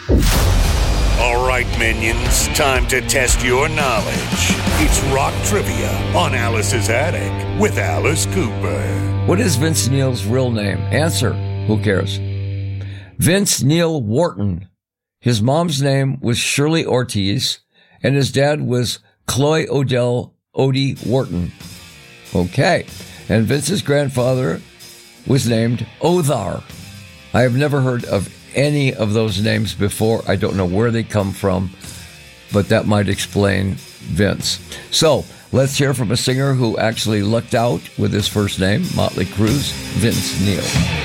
All right, minions, time to test your knowledge. It's rock trivia on Alice's Attic with Alice Cooper. What is Vince Neil's real name? Answer. Who cares? Vince Neil Wharton. His mom's name was Shirley Ortiz, and his dad was Cloy Odell Odie Wharton. Okay. And Vince's grandfather was named Othar. I have never heard of any of those names before. I don't know where they come from, but that might explain Vince. So let's hear from a singer who actually lucked out with his first name, Motley Crue's Vince Neil.